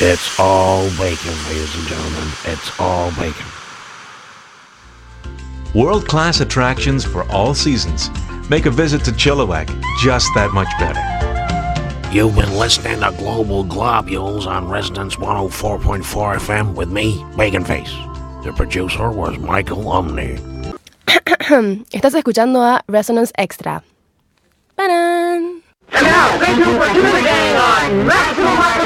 It's all bacon, ladies and gentlemen. It's all bacon. World-class attractions for all seasons make a visit to Chilliwack just that much better. You've been listening to Global Globules on Resonance 104.4 FM with me, Bacon Face. The producer was Michael Umney. Estás escuchando a Resonance Extra. ¡Paran! And now, thank you for tuning in on Maximum